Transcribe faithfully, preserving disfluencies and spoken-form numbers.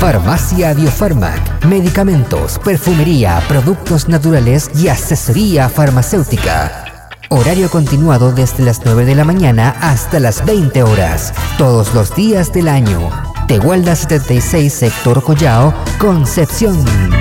Farmacia Biofarmac, medicamentos, perfumería, productos naturales y asesoría farmacéutica. Horario continuado desde las nueve de la mañana hasta las veinte horas, todos los días del año. Tehuelda setenta y seis, Sector Collao, Concepción.